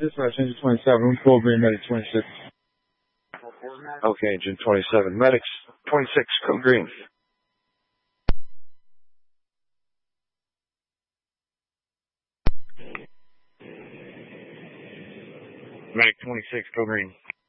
Dispatch, engine 27, full green, medic 26. Okay, engine 27, medics 26, code green. Medic 26, code green.